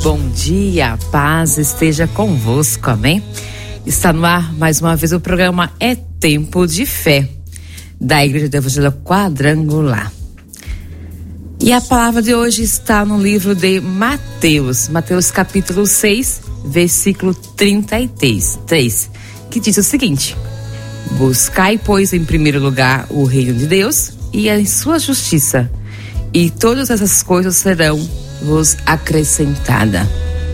bom dia, a paz esteja convosco, amém? Está no ar mais uma vez o programa É Tempo de Fé, da Igreja do Evangelho Quadrangular. E a palavra de hoje está no livro de Mateus capítulo 6, versículo 33, que diz o seguinte: buscai, pois, em primeiro lugar o reino de Deus e a sua justiça, e todas essas coisas serão-vos acrescentadas.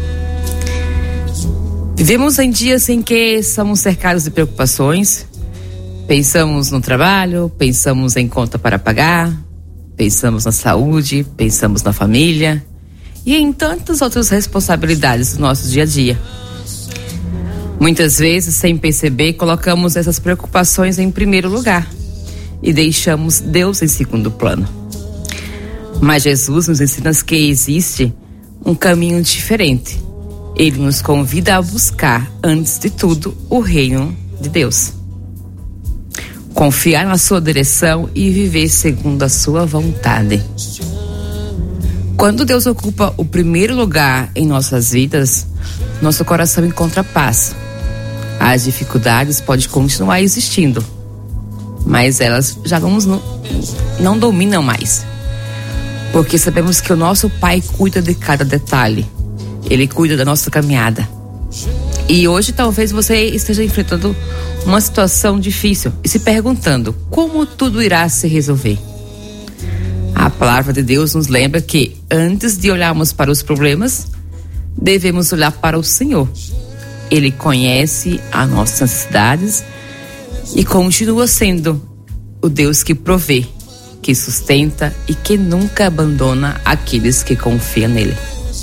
Vivemos em dias em que somos cercados de preocupações. Pensamos no trabalho, pensamos em conta para pagar, pensamos na saúde, pensamos na família e em tantas outras responsabilidades do nosso dia a dia. Muitas vezes, sem perceber, colocamos essas preocupações em primeiro lugar e deixamos Deus em segundo plano. Mas Jesus nos ensina que existe um caminho diferente. Ele nos convida a buscar, antes de tudo, o reino de Deus. Confiar na sua direção e viver segundo a sua vontade. Quando Deus ocupa o primeiro lugar em nossas vidas, nosso coração encontra paz. As dificuldades podem continuar existindo, mas elas já não dominam mais. Porque sabemos que o nosso Pai cuida de cada detalhe. Ele cuida da nossa caminhada. E hoje talvez você esteja enfrentando uma situação difícil e se perguntando como tudo irá se resolver. A palavra de Deus nos lembra que antes de olharmos para os problemas, devemos olhar para o Senhor. Ele conhece as nossas necessidades e continua sendo o Deus que provê, que sustenta e que nunca abandona aqueles que confiam nele.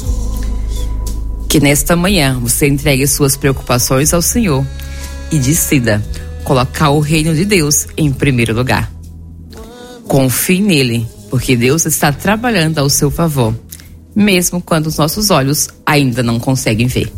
Que nesta manhã você entregue suas preocupações ao Senhor e decida colocar o reino de Deus em primeiro lugar. Confie nele, porque Deus está trabalhando ao seu favor, mesmo quando os nossos olhos ainda não conseguem ver.